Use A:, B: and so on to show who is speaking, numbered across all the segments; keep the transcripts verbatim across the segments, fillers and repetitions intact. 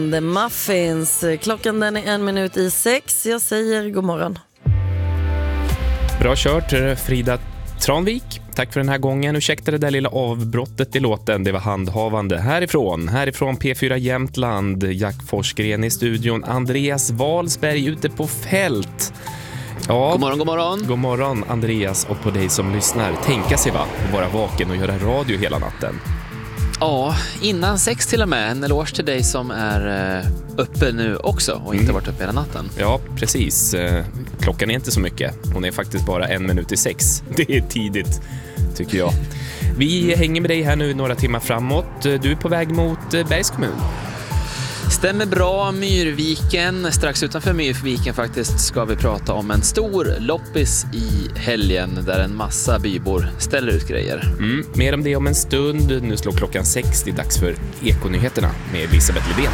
A: The Muffins. Klockan den är en minut i sex. Jag säger god morgon.
B: Bra kört, Frida Tranvik. Tack för den här gången. Ursäkta det där lilla avbrottet i låten. Det var handhavande härifrån. Härifrån P fyra Jämtland. Jack Forsgren i studion. Andreas Wahlsberg ute på fält. Ja,
C: god morgon, god morgon.
B: God morgon Andreas, och på dig som lyssnar. Tänka sig va, att vara vaken och göra radio hela natten.
C: Ja, innan sex till och med. En eloge till dig som är uppe nu också och inte mm. varit uppe hela natten.
B: Ja, precis. Klockan är inte så mycket. Hon är faktiskt bara en minut i sex. Det är tidigt, tycker jag. Vi hänger med dig här nu några timmar framåt. Du är på väg mot Bergs kommun.
C: Stämmer bra, Myrviken. Strax utanför Myrviken faktiskt ska vi prata om en stor loppis i helgen där en massa bybor ställer ut grejer.
B: Mm, mer om det om en stund. Nu slår klockan sex. Det är dags för Ekonyheterna med Elisabeth Levén.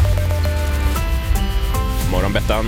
B: Morgon Bettan.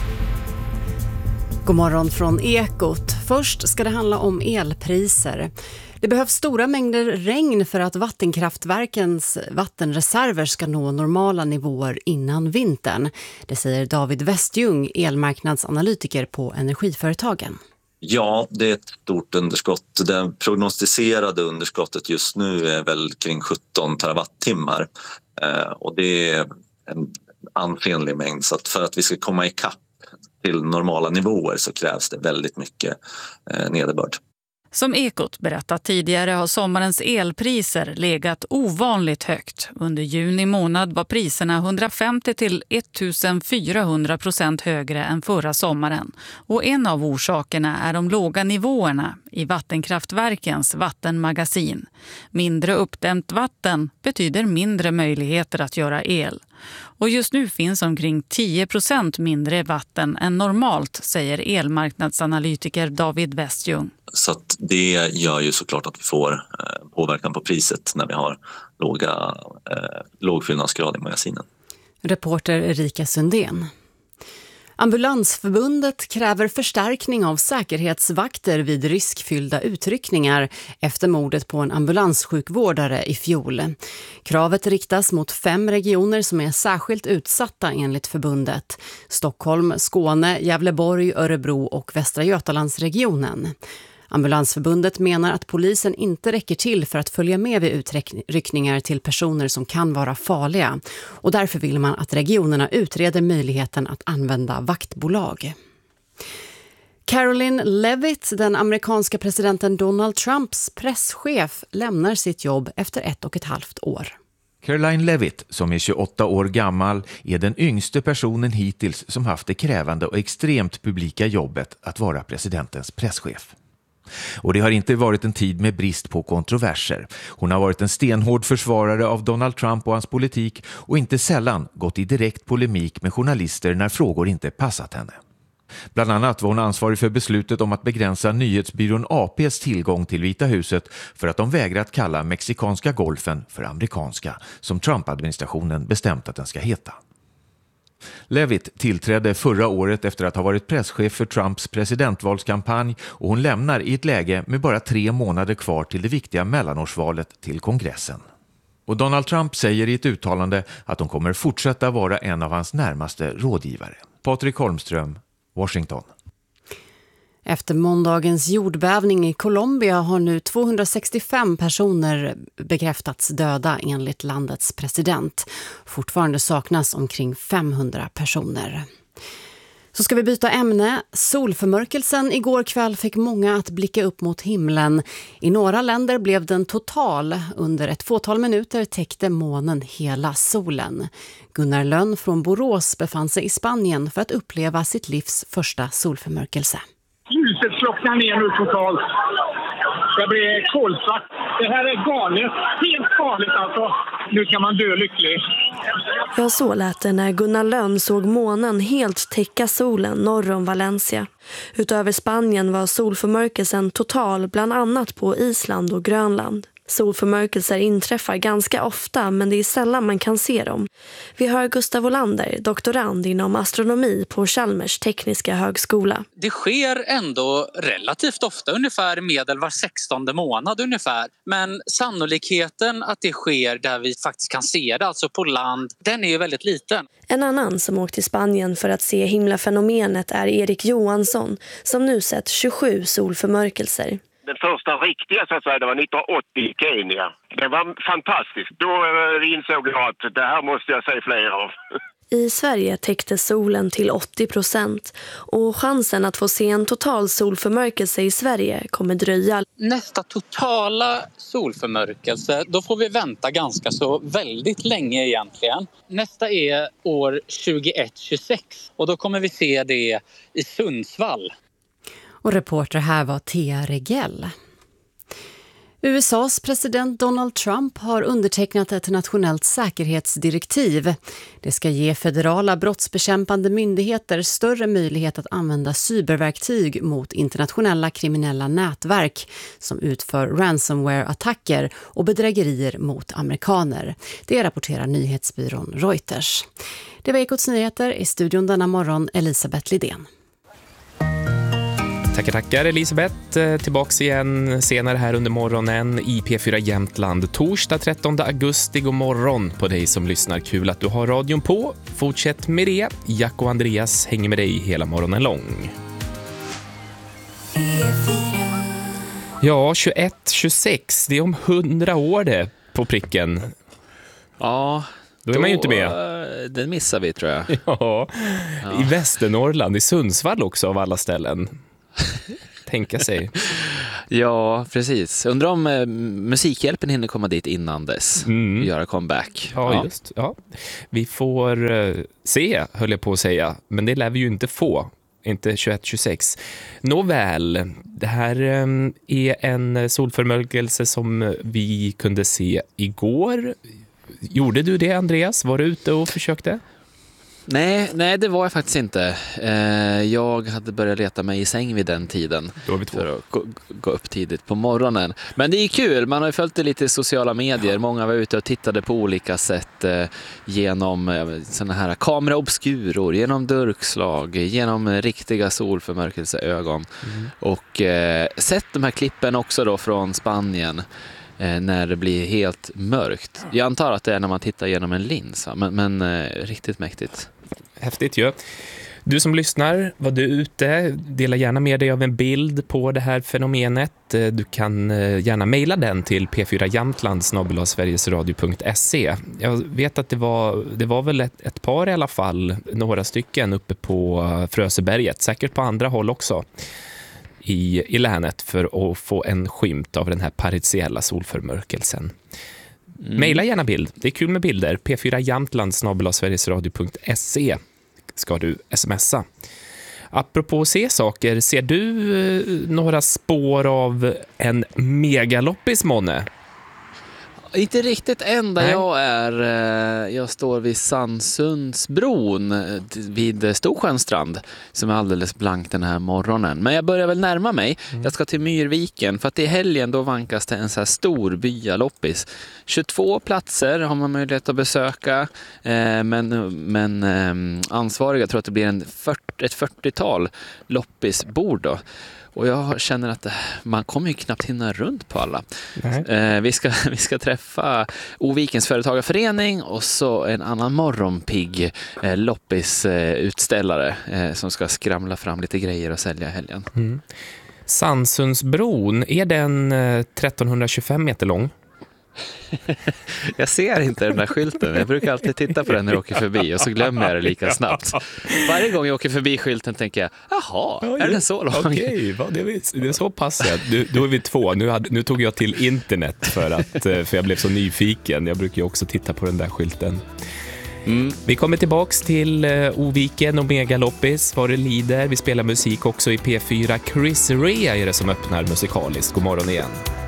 D: God morgon från Ekot. Först ska det handla om elpriser. Det behövs stora mängder regn för att vattenkraftverkens vattenreserver ska nå normala nivåer innan vintern. Det säger David Westjung, elmarknadsanalytiker på Energiföretagen.
E: Ja, det är ett stort underskott. Det prognostiserade underskottet just nu är väl kring sjutton terawattimmar. Eh, och det är en ansenlig mängd. Så att för att vi ska komma i kapp till normala nivåer så krävs det väldigt mycket eh, nederbörd.
F: Som Ekot berättat tidigare har sommarens elpriser legat ovanligt högt. Under juni månad var priserna hundrafemtio till ettusenfyrahundra procent högre än förra sommaren. Och en av orsakerna är de låga nivåerna i vattenkraftverkens vattenmagasin. Mindre uppdämt vatten betyder mindre möjligheter att göra el. Och just nu finns omkring tio procent mindre vatten än normalt, säger elmarknadsanalytiker David Westjung.
E: Så att det gör ju såklart att vi får eh, påverkan på priset när vi har låga, eh, låg fyllnadsgrad i magasinen.
D: Reporter Erika Sundén. Ambulansförbundet kräver förstärkning av säkerhetsvakter vid riskfyllda utryckningar efter mordet på en ambulanssjukvårdare i fjol. Kravet riktas mot fem regioner som är särskilt utsatta enligt förbundet. Stockholm, Skåne, Gävleborg, Örebro och Västra Götalandsregionen. Ambulansförbundet menar att polisen inte räcker till för att följa med vid utryckningar till personer som kan vara farliga. Och därför vill man att regionerna utreder möjligheten att använda vaktbolag. Caroline Levitt, den amerikanska presidenten Donald Trumps presschef, lämnar sitt jobb efter ett och ett halvt år.
G: Caroline Levitt, som är tjugoåtta år gammal, är den yngste personen hittills som haft det krävande och extremt publika jobbet att vara presidentens presschef. Och det har inte varit en tid med brist på kontroverser. Hon har varit en stenhård försvarare av Donald Trump och hans politik och inte sällan gått i direkt polemik med journalister när frågor inte passat henne. Bland annat var hon ansvarig för beslutet om att begränsa nyhetsbyrån A P:s tillgång till Vita huset för att de vägrat kalla mexikanska golfen för amerikanska, som Trump-administrationen bestämt att den ska heta. Levitt tillträdde förra året efter att ha varit presschef för Trumps presidentvalskampanj och hon lämnar i ett läge med bara tre månader kvar till det viktiga mellanårsvalet till kongressen. Och Donald Trump säger i ett uttalande att hon kommer fortsätta vara en av hans närmaste rådgivare. Patrik Holmström, Washington.
D: Efter måndagens jordbävning i Colombia har nu tvåhundrasextiofem personer bekräftats döda enligt landets president. Fortfarande saknas omkring femhundra personer. Så ska vi byta ämne. Solförmörkelsen igår kväll fick många att blicka upp mot himlen. I några länder blev den total. Under ett fåtal minuter täckte månen hela solen. Gunnar Lönn från Borås befann sig i Spanien för att uppleva sitt livs första solförmörkelse.
H: Ljuset slocknar ner nu totalt. Det blir kolsvart. Det här är galet. Helt galet alltså. Nu kan man dö lycklig.
I: Ja, så lät det när Gunnar Lönn såg månen helt täcka solen norr om Valencia. Utöver Spanien var solförmörkelsen total bland annat på Island och Grönland. Solförmörkelser inträffar ganska ofta, men det är sällan man kan se dem. Vi hör Gustav Olander, doktorand inom astronomi på Chalmers tekniska högskola.
J: Det sker ändå relativt ofta, ungefär medel var sextonde månad ungefär. Men sannolikheten att det sker där vi faktiskt kan se det, alltså på land, den är ju väldigt liten.
I: En annan som åkt till Spanien för att se himlafenomenet är Erik Johansson, som nu sett tjugosju solförmörkelser.
K: Den första riktiga så att säga, det var nittonhundraåttio i Kenya. Det var fantastiskt. Då insåg jag att det här måste jag se fler av.
I: I Sverige täcktes solen till åttio procent och chansen att få se en total solförmörkelse i Sverige kommer dröja.
J: Nästa totala solförmörkelse, då får vi vänta ganska så väldigt länge egentligen. Nästa är år tjugoett tjugosex och då kommer vi se det i Sundsvall.
D: Och reporter här var Thea Regell. U S A:s president Donald Trump har undertecknat ett nationellt säkerhetsdirektiv. Det ska ge federala brottsbekämpande myndigheter större möjlighet att använda cyberverktyg mot internationella kriminella nätverk som utför ransomware-attacker och bedrägerier mot amerikaner. Det rapporterar nyhetsbyrån Reuters. Det var Ekots nyheter, i studion denna morgon Elisabeth Lidén.
B: Tackar, tackar Elisabeth. Tillbaks igen senare här under morgonen i P fyra Jämtland. Torsdag trettonde augusti, god morgon på dig som lyssnar. Kul att du har radion på. Fortsätt med det. Jack och Andreas hänger med dig hela morgonen lång. Ja, tjugoett tjugosex. Det är om hundra år det på pricken.
C: Ja,
B: då är då, man ju inte med.
C: Den missar vi tror jag.
B: Ja, ja. I Västernorrland, i Sundsvall också av alla ställen. Tänka sig.
C: Ja, precis. Undrar om eh, Musikhjälpen hinner komma dit innan dess. Mm. Göra comeback.
B: Ja, ja, just. Ja. Vi får eh, se, höll jag på att säga. Men det lär vi ju inte få. Inte tjugoett tjugosex. Nåväl, det här eh, är en solförmörkelse som vi kunde se igår. Gjorde du det, Andreas? Var du ute och försökte?
C: Nej, nej, det var jag faktiskt inte. Eh, jag hade börjat leta mig i säng vid den tiden för att gå, gå upp tidigt på morgonen. Men det är kul, man har ju följt det lite i sociala medier. Många var ute och tittade på olika sätt eh, genom eh, såna här kameraobskuror, genom durkslag, genom riktiga solförmörkelseögon. Mm. Och eh, sett de här klippen också då från Spanien. När det blir helt mörkt. Jag antar att det är när man tittar genom en lins. Men, men eh, riktigt mäktigt.
B: Häftigt ju. Du som lyssnar, var du ute? Dela gärna med dig av en bild på det här fenomenet. Du kan gärna mejla den till p fyra jämtland snabel-a sverigesradio punkt se. Jag vet att det var, det var väl ett, ett par i alla fall, några stycken uppe på Fröseberget. Säkert på andra håll också. I, i länet för att få en skymt av den här partiella solförmörkelsen. Mm. Maila gärna bild. Det är kul med bilder. p fyra jämtland snabel-a sverigesradio punkt se ska du smsa. Apropå se saker, ser du eh, några spår av en megaloppis, Måne?
C: Inte riktigt enda Nej. jag är. Jag står vid Sandsundsbron vid Storsjöstrand som är alldeles blank den här morgonen. Men jag börjar väl närma mig. Mm. Jag ska till Myrviken för att i helgen då vankas det en så här stor byaloppis. tjugotvå platser har man möjlighet att besöka. Men, men ansvariga tror att det blir en fyrtio, ett fyrtiotal loppisbord då. Och jag känner att man kommer ju knappt hinna runt på alla. Eh, vi, ska, vi ska träffa Ovikens företagarförening och så en annan morgonpigg eh, loppisutställare eh, som ska skramla fram lite grejer och sälja helgen.
B: Mm. Sandsundsbron, är den eh, tretton tjugofem meter lång?
C: Jag ser inte den där skylten. Jag brukar alltid titta på den när jag åker förbi och så glömmer jag det lika snabbt. Varje gång jag åker förbi skylten tänker jag, jaha, ja, är den så lång?
B: Okej, okay, det, är, det är så passat. Nu, då är vi två. Nu, hade, nu tog jag till internet för, att, för jag blev så nyfiken. Jag brukar ju också titta på den där skylten. Mm. Vi kommer tillbaks till uh, Oviken och Megaloppis, vad det lider. Vi spelar musik också i P fyra. Chris Rea är det som öppnar musikaliskt. God morgon igen.